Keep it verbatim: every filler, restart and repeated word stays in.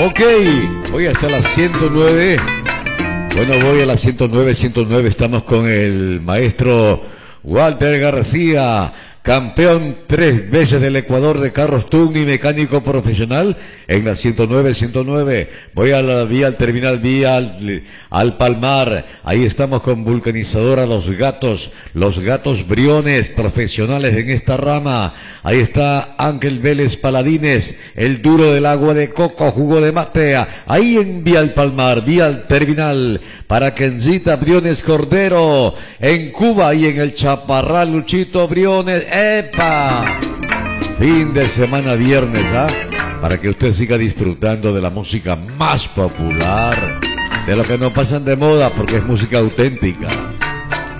Ok, voy hasta la ciento nueve. Bueno, voy a la ciento nueve, ciento nueve. Estamos con el maestro Walter García, campeón tres veces del Ecuador de carros tuning, mecánico profesional en la ciento nueve, ciento nueve. Voy a la vía al terminal, vía al, al Palmar. Ahí estamos con vulcanizadora Los Gatos, Los Gatos Briones, profesionales en esta rama. Ahí está Ángel Vélez Paladines, el duro del agua de coco, jugo de matea. Ahí en vía al Palmar, vía al terminal, para Kencita Briones Cordero, en Cuba y en el Chaparral Luchito Briones. ¡Epa! Fin de semana viernes, ¿ah? Para que usted siga disfrutando de la música más popular, de lo que no pasan de moda, porque es música auténtica.